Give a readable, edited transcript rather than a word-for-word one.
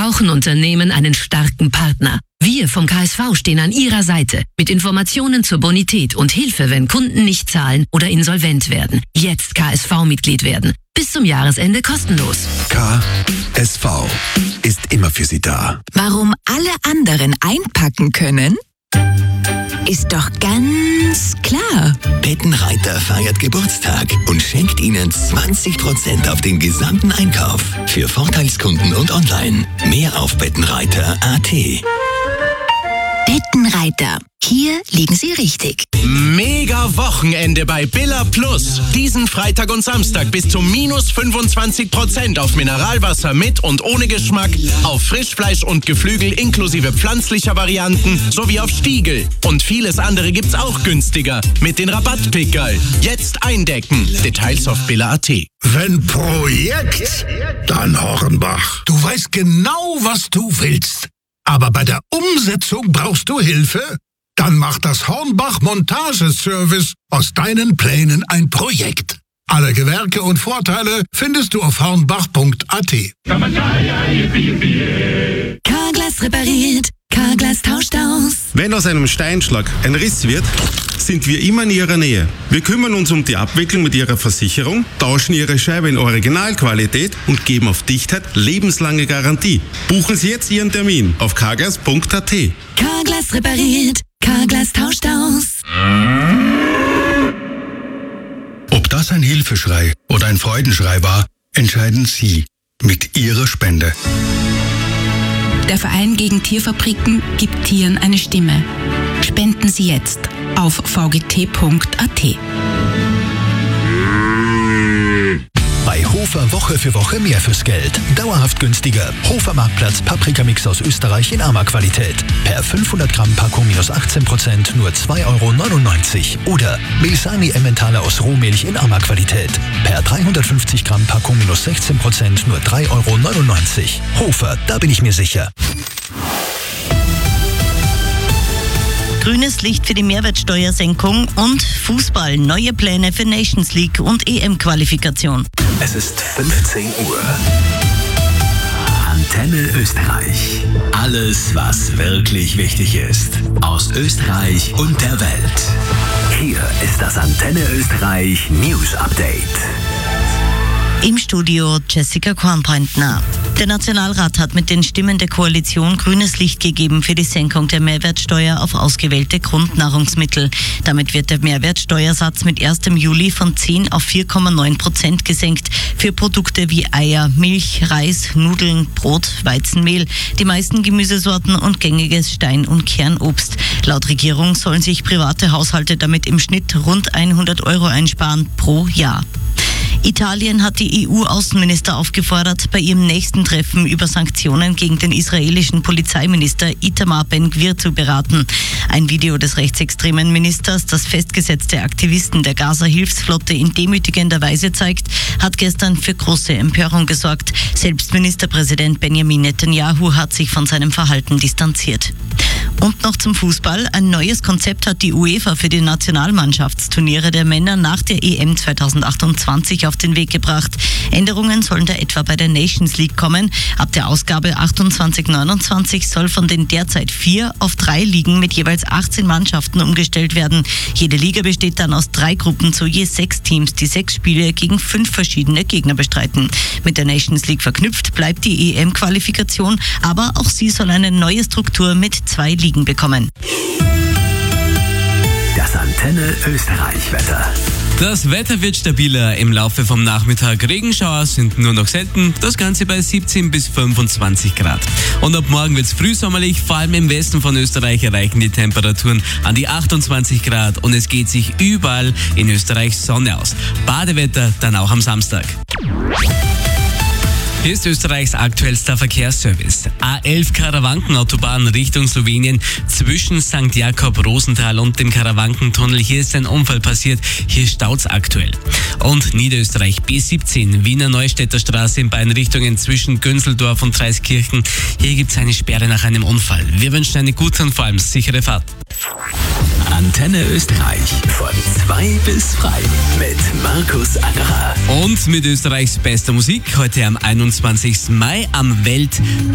brauchen Unternehmen einen starken Partner. Wir vom KSV stehen an Ihrer Seite mit Informationen zur Bonität und Hilfe, wenn Kunden nicht zahlen oder insolvent werden. Jetzt KSV-Mitglied werden. Bis zum Jahresende kostenlos. KSV ist immer für Sie da. Warum alle anderen einpacken können? Ist doch ganz klar. Bettenreiter feiert Geburtstag und schenkt Ihnen 20% auf den gesamten Einkauf. Für Vorteilskunden und online. Mehr auf bettenreiter.at. Bettenreiter. Hier liegen Sie richtig. Mega Wochenende bei Billa Plus. Diesen Freitag und Samstag bis zu minus 25% auf Mineralwasser mit und ohne Geschmack, auf Frischfleisch und Geflügel inklusive pflanzlicher Varianten sowie auf Stiegel. Und vieles andere gibt's auch günstiger mit den Rabattpickerl. Jetzt eindecken. Details auf billa.at. Wenn Projekt, dann Hornbach. Du weißt genau, was du willst. Aber bei der Umsetzung brauchst du Hilfe? Dann macht das Hornbach Montageservice aus deinen Plänen ein Projekt. Alle Gewerke und Vorteile findest du auf hornbach.at. Carglass repariert, Carglass tauscht aus. Wenn aus einem Steinschlag ein Riss wird, sind wir immer in Ihrer Nähe. Wir kümmern uns um die Abwicklung mit Ihrer Versicherung, tauschen Ihre Scheibe in Originalqualität und geben auf Dichtheit lebenslange Garantie. Buchen Sie jetzt Ihren Termin auf carglass.at. Carglass repariert, Carglass tauscht aus. Ob das ein Hilfeschrei oder ein Freudenschrei war, entscheiden Sie mit Ihrer Spende. Der Verein gegen Tierfabriken gibt Tieren eine Stimme. Spenden Sie jetzt auf vgt.at. Bei Hofer Woche für Woche mehr fürs Geld. Dauerhaft günstiger. Hofer Marktplatz Paprikamix aus Österreich in Arma-Qualität. Per 500 Gramm Packung minus 18% nur 2,99 €. Oder Milsani Emmentaler aus Rohmilch in Arma-Qualität. Per 350 Gramm Packung minus 16% nur 3,99 €. Hofer, da bin ich mir sicher. Grünes Licht für die Mehrwertsteuersenkung und Fußball. Neue Pläne für Nations League und EM-Qualifikation. Es ist 15 Uhr. Antenne Österreich. Alles, was wirklich wichtig ist. Aus Österreich und der Welt. Hier ist das Antenne Österreich News Update. Im Studio Jessica Kornbrandner. Der Nationalrat hat mit den Stimmen der Koalition grünes Licht gegeben für die Senkung der Mehrwertsteuer auf ausgewählte Grundnahrungsmittel. Damit wird der Mehrwertsteuersatz mit 1. Juli von 10 auf 4,9% gesenkt für Produkte wie Eier, Milch, Reis, Nudeln, Brot, Weizenmehl, die meisten Gemüsesorten und gängiges Stein- und Kernobst. Laut Regierung sollen sich private Haushalte damit im Schnitt rund 100 € einsparen pro Jahr. Italien hat die EU-Außenminister aufgefordert, bei ihrem nächsten Treffen über Sanktionen gegen den israelischen Polizeiminister Itamar Ben-Gvir zu beraten. Ein Video des rechtsextremen Ministers, das festgesetzte Aktivisten der Gaza-Hilfsflotte in demütigender Weise zeigt, hat gestern für große Empörung gesorgt. Selbst Ministerpräsident Benjamin Netanyahu hat sich von seinem Verhalten distanziert. Und noch zum Fußball. Ein neues Konzept hat die UEFA für die Nationalmannschaftsturniere der Männer nach der EM 2028 auf den Weg gebracht. Änderungen sollen da etwa bei der Nations League kommen. Ab der Ausgabe 28/29 soll von den derzeit 4 auf 3 Ligen mit jeweils 18 Mannschaften umgestellt werden. Jede Liga besteht dann aus 3 Gruppen zu je 6 Teams, die 6 Spiele gegen 5 verschiedene Gegner bestreiten. Mit der Nations League verknüpft bleibt die EM-Qualifikation, aber auch sie soll eine neue Struktur mit 2 Ligen bekommen. Das Antenne Österreich Wetter. Das Wetter wird stabiler. Im Laufe vom Nachmittag Regenschauer sind nur noch selten. Das Ganze bei 17 bis 25 Grad. Und ab morgen wird es frühsommerlich. Vor allem im Westen von Österreich erreichen die Temperaturen an die 28 Grad. Und es geht sich überall in Österreich Sonne aus. Badewetter dann auch am Samstag. Hier ist Österreichs aktuellster Verkehrsservice. A11 Karawankenautobahn Richtung Slowenien zwischen St. Jakob, Rosenthal und dem Karawankentunnel. Hier ist ein Unfall passiert. Hier staut's aktuell. Und Niederösterreich B17 Wiener Neustädter Straße in beiden Richtungen zwischen Gönseldorf und Dreiskirchen. Hier gibt's eine Sperre nach einem Unfall. Wir wünschen eine gute und vor allem sichere Fahrt. Antenne Österreich von 2 bis frei mit Markus Angerer. Und mit Österreichs bester Musik heute am 21. Mai am